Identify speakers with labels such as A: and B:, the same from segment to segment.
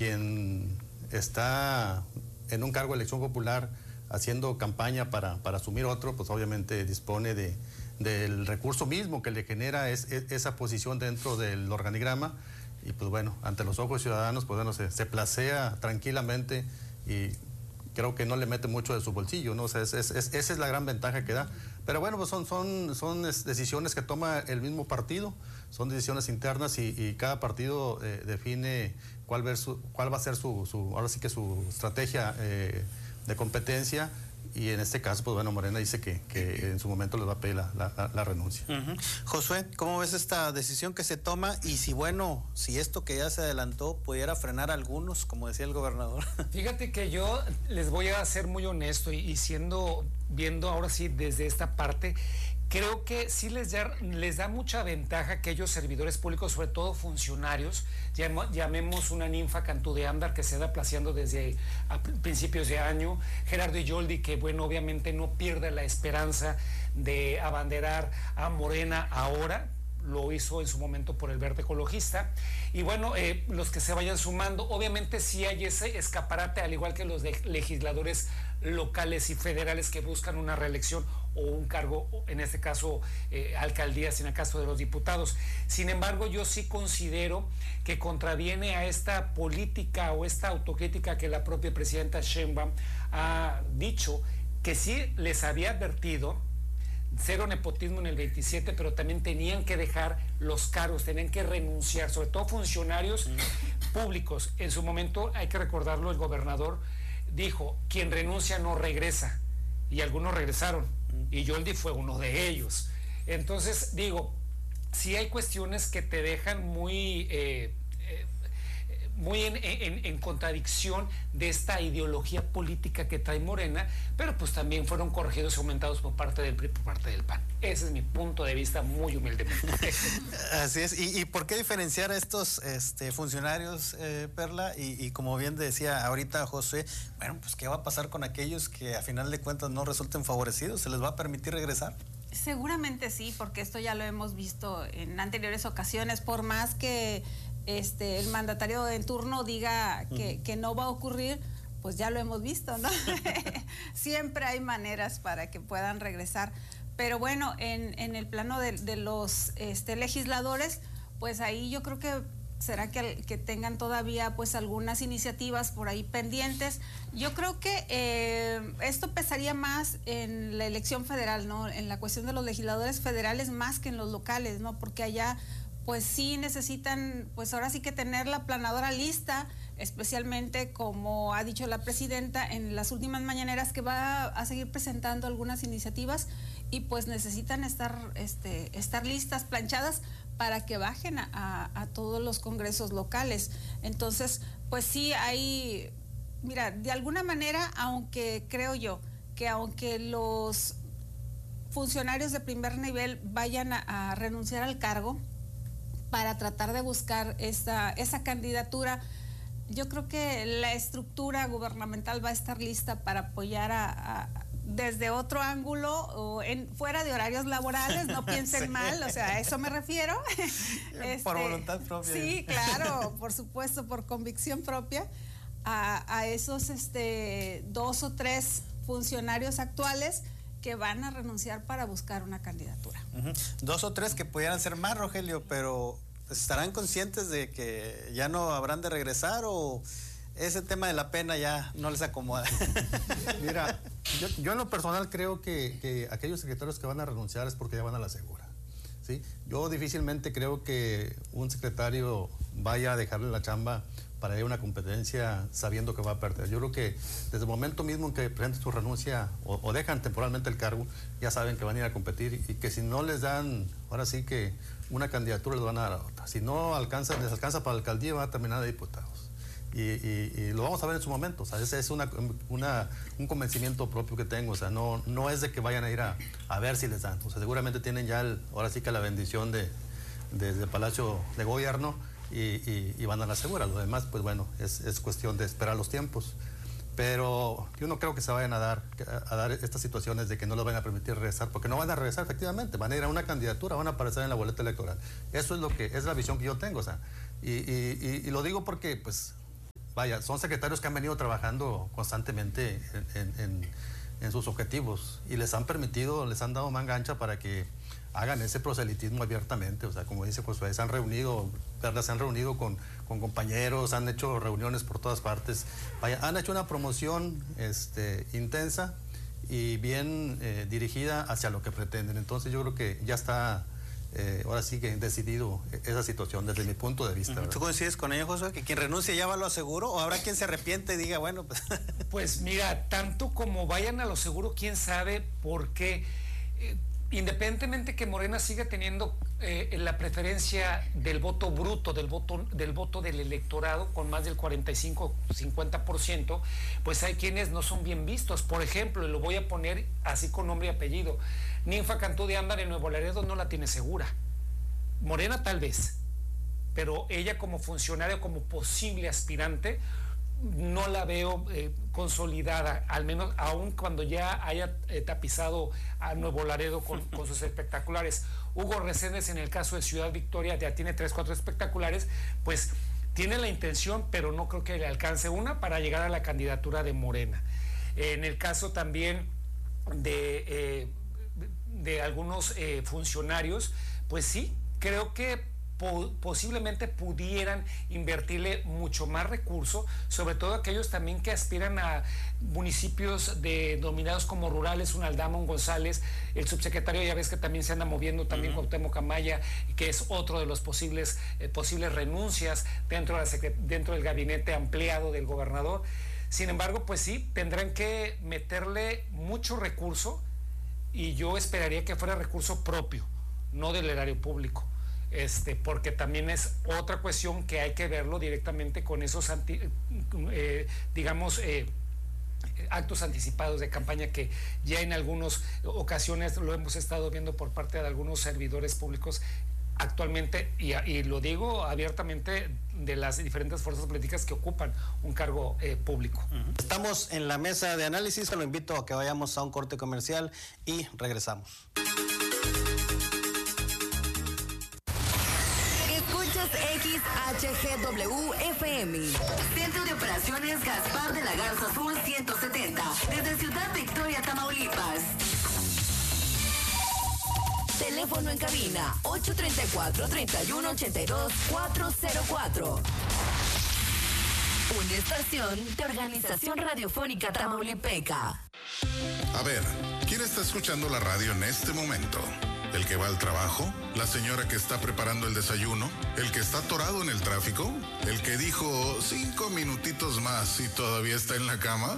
A: quien está en un cargo de elección popular haciendo campaña para asumir otro, pues obviamente dispone del recurso mismo que le genera esa posición dentro del organigrama, y pues bueno, ante los ojos ciudadanos, pues bueno, se placea tranquilamente y creo que no le mete mucho de su bolsillo, ¿no? O sea, esa es la gran ventaja que da. Pero bueno, pues son decisiones que toma el mismo partido, son decisiones internas y cada partido define cuál va a ser ahora sí que su estrategia de competencia. Y en este caso, pues bueno, Morena dice que en su momento les va a pedir la renuncia.
B: Josué, ¿cómo ves esta decisión que se toma? Y si esto que ya se adelantó pudiera frenar a algunos, como decía el gobernador.
C: Fíjate que yo les voy a ser muy honesto y viendo ahora sí desde esta parte, creo que sí les da mucha ventaja a aquellos servidores públicos, sobre todo funcionarios, llamemos una ninfa Cantú de Ámbar que se da placeando desde a principios de año, Gerardo Yoldi, que bueno, obviamente no pierde la esperanza de abanderar a Morena ahora, lo hizo en su momento por el Verde Ecologista, y bueno, los que se vayan sumando, obviamente sí hay ese escaparate, al igual que los de legisladores locales y federales que buscan una reelección o un cargo, en este caso alcaldías, en el caso de los diputados. Sin embargo, yo sí considero que contraviene a esta política o esta autocrítica que la propia presidenta Sheinbaum ha dicho, que sí les había advertido cero nepotismo en el 27, pero también tenían que dejar los cargos, tenían que renunciar, sobre todo funcionarios públicos. En su momento, hay que recordarlo, el gobernador dijo, quien renuncia no regresa, y algunos regresaron, y Yoldi fue uno de ellos. Entonces, digo, sí hay cuestiones que te dejan muy en contradicción de esta ideología política que trae Morena, pero pues también fueron corregidos y aumentados por parte del PRI, por parte del PAN. Ese es mi punto de vista, muy humildemente.
B: Así es. ¿Y por qué diferenciar a estos funcionarios, Perla? Y como bien decía ahorita José, bueno, pues ¿qué va a pasar con aquellos que a final de cuentas no resulten favorecidos? ¿Se les va a permitir regresar?
D: Seguramente sí, porque esto ya lo hemos visto en anteriores ocasiones, por más que el mandatario en turno diga que no va a ocurrir, pues ya lo hemos visto, ¿no? Siempre hay maneras para que puedan regresar. Pero bueno, en el plano de los legisladores, pues ahí yo creo que será que tengan todavía pues algunas iniciativas por ahí pendientes. Yo creo que esto pesaría más en la elección federal, ¿no? En la cuestión de los legisladores federales más que en los locales, ¿no? Porque allá pues sí necesitan, pues ahora sí que tener la planadora lista, especialmente como ha dicho la presidenta en las últimas mañaneras, que va a seguir presentando algunas iniciativas, y pues necesitan estar listas, planchadas, para que bajen a todos los congresos locales. Entonces, pues sí hay, mira, de alguna manera, aunque creo yo que aunque los funcionarios de primer nivel vayan a renunciar al cargo para tratar de buscar esa candidatura, yo creo que la estructura gubernamental va a estar lista para apoyar desde otro ángulo o fuera de horarios laborales, no piensen sí. Mal, o sea, a eso me refiero.
B: Por voluntad propia.
D: Sí, claro, por supuesto, por convicción propia, a esos 2 o 3 funcionarios actuales que van a renunciar para buscar una candidatura.
B: 2 o 3 que pudieran ser más, Rogelio, pero ¿estarán conscientes de que ya no habrán de regresar o ese tema de la pena ya no les acomoda?
A: Mira, yo en lo personal creo que aquellos secretarios que van a renunciar es porque ya van a la segura, ¿sí? Yo difícilmente creo que un secretario vaya a dejarle la chamba para ir a una competencia sabiendo que va a perder. Yo creo que desde el momento mismo en que presenten su renuncia o dejan temporalmente el cargo, ya saben que van a ir a competir y que si no les dan, ahora sí que una candidatura les van a dar a otra. Si no les alcanza para la alcaldía, van a terminar de diputados. Y lo vamos a ver en su momento. O sea, ese es un convencimiento propio que tengo. O sea, no es de que vayan a ir a ver si les dan. O sea, seguramente tienen ya ahora sí que la bendición desde el Palacio de Gobierno y van a la segura. Lo demás, pues bueno, es cuestión de esperar los tiempos. Pero yo no creo que se vayan a dar estas situaciones de que no les van a permitir regresar, porque no van a regresar efectivamente, van a ir a una candidatura, van a aparecer en la boleta electoral. Eso es la visión que yo tengo, o sea, y lo digo porque, pues, vaya, son secretarios que han venido trabajando constantemente en sus objetivos y les han dado manga ancha para que hagan ese proselitismo abiertamente. O sea, como dice Josué, se han reunido con compañeros, han hecho reuniones por todas partes. Vaya, han hecho una promoción intensa y bien dirigida hacia lo que pretenden. Entonces yo creo que ya está ahora sí que decidido esa situación desde mi punto de vista.
B: ¿Tú coincides con ello, Josué? ¿Que quien renuncia ya va a lo seguro? ¿O habrá quien se arrepiente y diga, bueno, pues...
C: Pues mira, tanto como vayan a lo seguro, quién sabe, porque independientemente que Morena siga teniendo la preferencia del voto bruto, del voto del electorado, con más del 45-50%, pues hay quienes no son bien vistos. Por ejemplo, lo voy a poner así con nombre y apellido. Ninfa Cantú de Ámbar en Nuevo Laredo no la tiene segura. Morena tal vez, pero ella como funcionaria, como posible aspirante, no la veo consolidada, al menos aún cuando ya haya tapizado a Nuevo Laredo con sus espectaculares. Hugo Reséndez, en el caso de Ciudad Victoria, ya tiene 3-4 espectaculares, pues tiene la intención, pero no creo que le alcance una para llegar a la candidatura de Morena. En el caso también de algunos funcionarios, pues sí, creo que posiblemente pudieran invertirle mucho más recurso, sobre todo aquellos también que aspiran a municipios denominados como rurales, un Aldama, un González, el subsecretario ya ves que también se anda moviendo, también Cuauhtémoc Amaya, que es otro de los posibles renuncias dentro del gabinete ampliado del gobernador. Sin embargo, pues sí, tendrán que meterle mucho recurso, y yo esperaría que fuera recurso propio, no del erario público. Porque también es otra cuestión que hay que verlo directamente con esos actos anticipados de campaña que ya en algunas ocasiones lo hemos estado viendo por parte de algunos servidores públicos actualmente, y lo digo abiertamente, de las diferentes fuerzas políticas que ocupan un cargo público.
B: Estamos en la mesa de análisis, se lo invito a que vayamos a un corte comercial y regresamos.
E: XHGW-FM. Centro de Operaciones Gaspar de la Garza Sur 170. Desde Ciudad Victoria, Tamaulipas. Teléfono en cabina 834-3182-404. Una estación de Organización Radiofónica Tamaulipeca.
F: A ver, ¿quién está escuchando la radio en este momento? ¿El que va al trabajo? ¿La señora que está preparando el desayuno? ¿El que está atorado en el tráfico? ¿El que dijo 5 minutitos más y todavía está en la cama?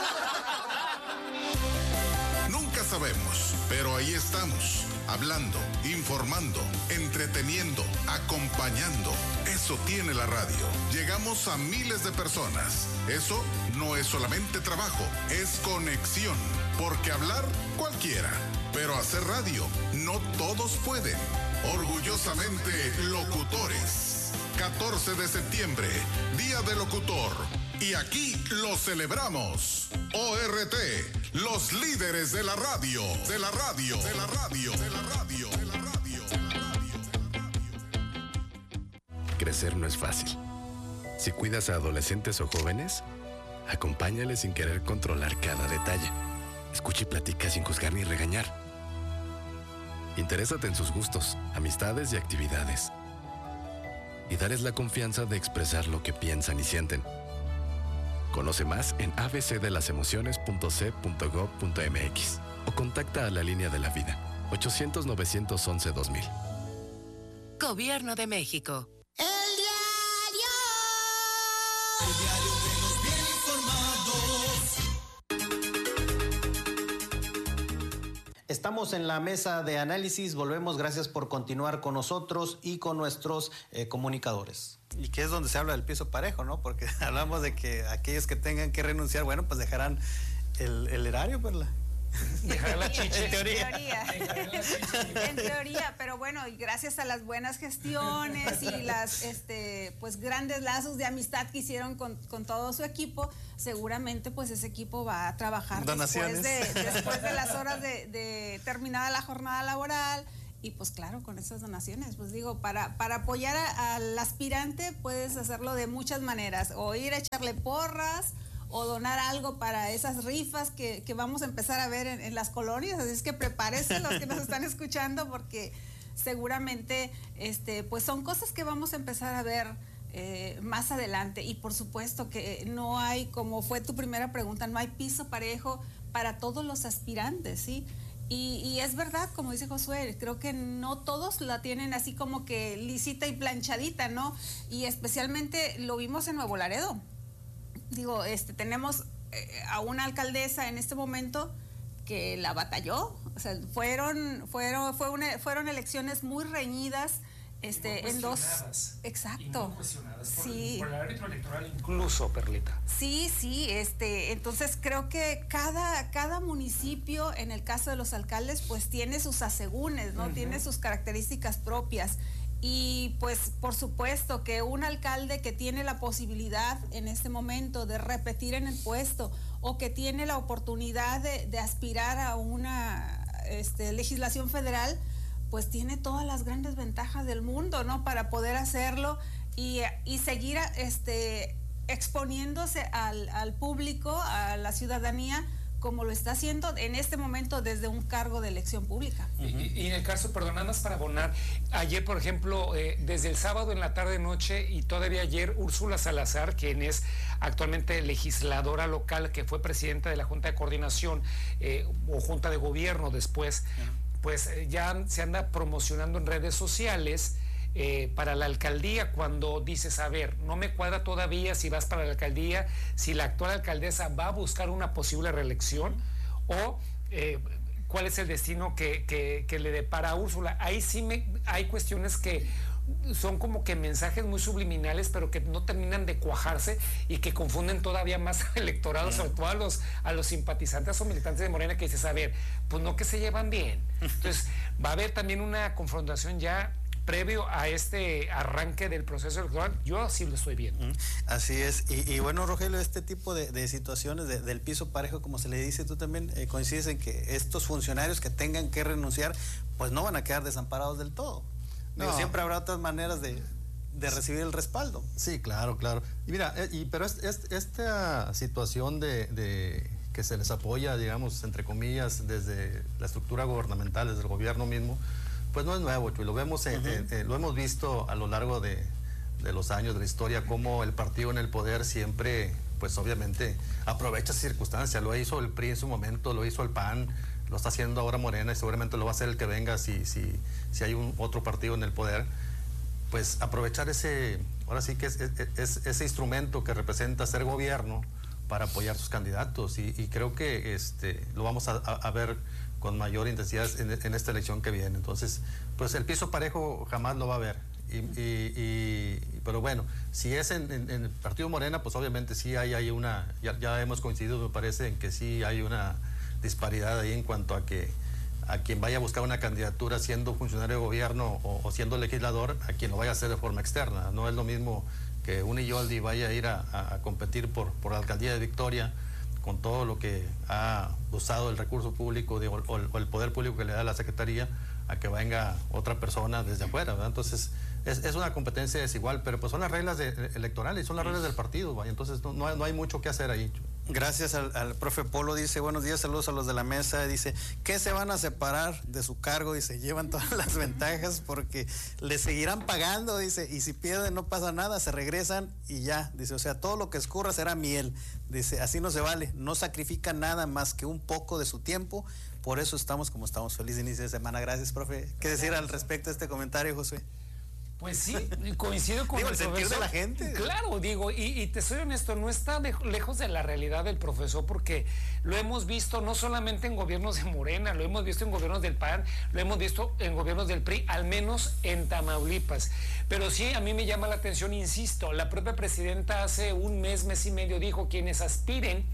F: Nunca sabemos, pero ahí estamos, hablando, informando, entreteniendo, acompañando. Eso tiene la radio. Llegamos a miles de personas. Eso no es solamente trabajo, es conexión. Porque hablar, cualquiera. Pero hacer radio, no todos pueden. Orgullosamente locutores. 14 de septiembre, Día del Locutor. Y aquí lo celebramos. ORT, los líderes de la radio. De la radio. De la radio. De la radio. De la radio. De la radio.
G: Crecer no es fácil. Si cuidas a adolescentes o jóvenes, acompáñales sin querer controlar cada detalle. Escucha y platica sin juzgar ni regañar. Interésate en sus gustos, amistades y actividades. Y dales la confianza de expresar lo que piensan y sienten. Conoce más en abcdelasemociones.c.gov.mx o contacta a la Línea de la Vida, 800-911-2000.
E: Gobierno de México.
H: El diario que nos viene informados.
B: Estamos en la mesa de análisis, volvemos, gracias por continuar con nosotros y con nuestros comunicadores. Y que es donde se habla del piso parejo, ¿no? Porque hablamos de que aquellos que tengan que renunciar, bueno, pues dejarán el erario, ¿verdad?
C: Dejar la chicha.
D: En teoría, pero bueno, y gracias a las buenas gestiones y las pues grandes lazos de amistad que hicieron con todo su equipo, seguramente pues ese equipo va a trabajar después de las horas de terminada la jornada laboral, Y pues claro, con esas donaciones, pues digo, para apoyar al aspirante puedes hacerlo de muchas maneras, o ir a echarle porras, o donar algo para esas rifas que vamos a empezar a ver en las colonias. Así es que prepárense los que nos están escuchando, porque seguramente pues son cosas que vamos a empezar a ver más adelante. Y por supuesto que no hay, como fue tu primera pregunta, no hay piso parejo para todos los aspirantes, ¿sí? Y es verdad, como dice Josué, creo que no todos la tienen así como que lisita y planchadita, ¿no? Y especialmente lo vimos en Nuevo Laredo. Digo, tenemos a una alcaldesa en este momento que la batalló. O sea, fueron elecciones muy reñidas. En dos. Exacto.
C: Sí. Por el árbitro electoral incluso, Perlita.
D: Sí, entonces creo que cada municipio, en el caso de los alcaldes, pues tiene sus asegúnes, ¿no? Tiene sus características propias. Y pues por supuesto que un alcalde que tiene la posibilidad en este momento de repetir en el puesto, o que tiene la oportunidad de aspirar a una legislación federal, pues tiene todas las grandes ventajas del mundo, ¿no? Para poder hacerlo y seguir exponiéndose al público, a la ciudadanía, como lo está haciendo en este momento desde un cargo de elección pública.
C: Y en el caso, perdón, nada más para abonar, ayer, por ejemplo, desde el sábado en la tarde-noche y todavía ayer, Úrsula Salazar, quien es actualmente legisladora local, que fue presidenta de la Junta de Coordinación o Junta de Gobierno después, pues ya se anda promocionando en redes sociales para la alcaldía, cuando dices, a ver, no me cuadra todavía si vas para la alcaldía, si la actual alcaldesa va a buscar una posible reelección, o cuál es el destino que le depara a Úrsula. Ahí sí hay cuestiones que son como que mensajes muy subliminales, pero que no terminan de cuajarse y que confunden todavía más al electorado, sobre todo a los simpatizantes o militantes de Morena, que dices, a ver, pues no, que se llevan bien. Entonces va a haber también una confrontación ya previo a este arranque del proceso electoral. Yo así lo estoy viendo.
B: Así es. Y bueno, Rogelio, este tipo de situaciones del piso parejo, como se le dice, tú también coincides en que estos funcionarios que tengan que renunciar, pues no van a quedar desamparados del todo. No. Siempre habrá otras maneras de recibir el respaldo.
A: Sí, claro. Y mira, pero esta situación de que se les apoya, digamos, entre comillas, desde la estructura gubernamental, desde el gobierno mismo, pues no es nuevo, Chuy. Lo hemos visto a lo largo de los años de la historia, cómo el partido en el poder siempre, pues obviamente, aprovecha esa circunstancia. Lo hizo el PRI en su momento, lo hizo el PAN, lo está haciendo ahora Morena, y seguramente lo va a hacer el que venga si hay otro partido en el poder. Pues aprovechar ahora sí que es ese instrumento que representa ser gobierno para apoyar sus candidatos, y creo que lo vamos a ver con mayor intensidad en esta elección que viene. Entonces, pues el piso parejo jamás lo va a haber. Pero bueno, si es en el partido Morena, pues obviamente sí hay ya hemos coincidido, me parece, en que sí hay una disparidad ahí en cuanto a quien vaya a buscar una candidatura siendo funcionario de gobierno o siendo legislador, a quien lo vaya a hacer de forma externa. No es lo mismo que un Iyoldi vaya a ir a competir por la alcaldía de Victoria, con todo lo que ha usado el recurso público o el poder público que le da la Secretaría, a que venga otra persona desde afuera, ¿verdad? Entonces, es una competencia desigual, pero pues son las reglas electorales, son las reglas del partido, ¿va? Entonces no hay mucho que hacer ahí.
B: Gracias al profe Polo. Dice, buenos días, saludos a los de la mesa. Dice, ¿qué se van a separar de su cargo y se llevan todas las ventajas? Porque le seguirán pagando, dice, y si pierden no pasa nada, se regresan y ya. Dice, o sea, todo lo que escurra será miel. Dice, así no se vale, no sacrifican nada más que un poco de su tiempo, por eso estamos como estamos. Feliz inicio de semana. Gracias, profe. ¿Qué decir al respecto de este comentario, Josué?
C: Pues sí, coincido con
B: el sentir de la gente.
C: Claro, digo, y te soy honesto, no está lejos de la realidad del profesor, porque lo hemos visto no solamente en gobiernos de Morena, lo hemos visto en gobiernos del PAN, lo hemos visto en gobiernos del PRI, al menos en Tamaulipas. Pero sí, a mí me llama la atención, insisto, la propia presidenta hace un mes y medio dijo, quienes aspiren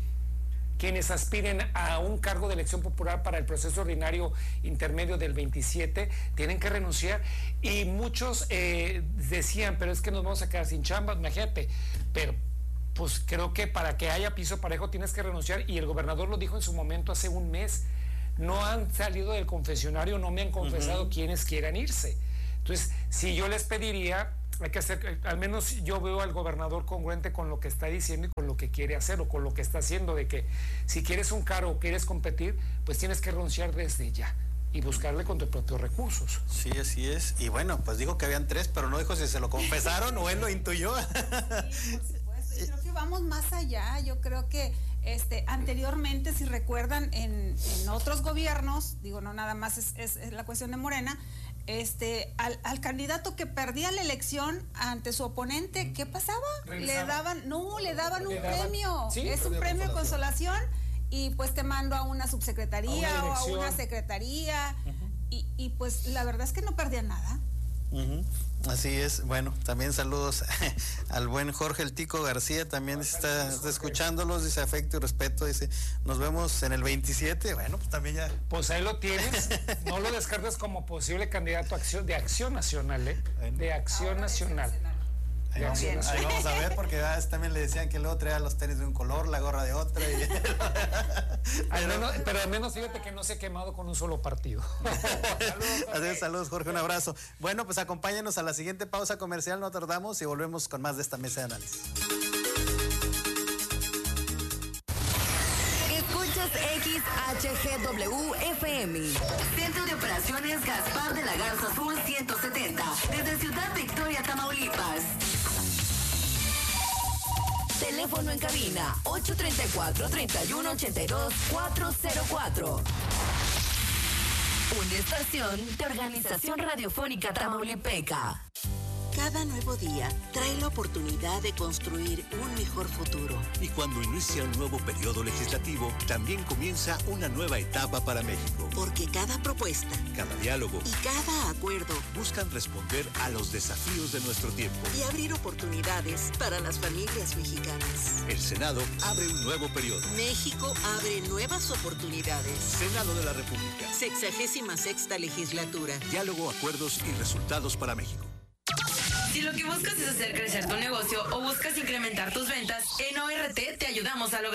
C: a un cargo de elección popular para el proceso ordinario intermedio del 27 tienen que renunciar, y muchos decían, pero es que nos vamos a quedar sin chamba, imagínate, pero pues creo que para que haya piso parejo tienes que renunciar, y el gobernador lo dijo en su momento hace un mes. no han salido del confesionario, no me han confesado quienes quieran irse. Entonces, si yo les pediría, hay que hacer, al menos yo veo al gobernador congruente con lo que está diciendo y con lo que quiere hacer o con lo que está haciendo, de que si quieres un cargo o quieres competir, pues tienes que renunciar desde ya y buscarle con tus propios recursos.
B: Sí, así es. Y bueno, pues dijo que habían 3, pero no dijo si se lo confesaron o él lo intuyó.
D: Sí, por supuesto. Yo creo que vamos más allá. Yo creo que anteriormente, si recuerdan, en otros gobiernos, digo, no nada más es la cuestión de Morena, al candidato que perdía la elección ante su oponente, ¿qué pasaba? Le daban un premio.
C: Sí,
D: es un premio de consolación y pues te mando a una subsecretaría o a una secretaría y pues la verdad es que no perdía nada.
B: Así es. Bueno, también saludos al buen Jorge El Tico García, también está escuchándolos, dice afecto y respeto, dice, nos vemos en el 27, bueno, pues también ya.
C: Pues ahí lo tienes, no lo descartes como posible candidato de Acción Nacional, de Acción Nacional.
B: Ahí vamos a ver, porque también le decían que luego traía los tenis de un color, la gorra de otra.
C: Pero al menos fíjate que no se ha quemado con un solo partido.
B: Saludos, Jorge, un abrazo. Bueno, pues acompáñanos a la siguiente pausa comercial, no tardamos y volvemos con más de esta mesa de análisis.
E: Escuchas XHGW FM. Centro de Operaciones Gaspar de la Garza Azul 170. Desde Ciudad Victoria, Tamaulipas. Teléfono en cabina 834-3182-404. Una estación de Organización Radiofónica Tamaulipeca.
I: Cada nuevo día trae la oportunidad de construir un mejor futuro.
J: Y cuando inicia un nuevo periodo legislativo, también comienza una nueva etapa para México.
I: Porque cada propuesta,
J: cada diálogo
I: y cada acuerdo
J: buscan responder a los desafíos de nuestro tiempo
I: y abrir oportunidades para las familias mexicanas.
J: El Senado abre un nuevo periodo.
I: México abre nuevas oportunidades.
J: Senado de la República.
I: 66ª legislatura.
J: Diálogo, acuerdos y resultados para México.
K: Si lo que buscas es hacer crecer tu negocio o buscas incrementar tus ventas, en ORT te ayudamos a lograr.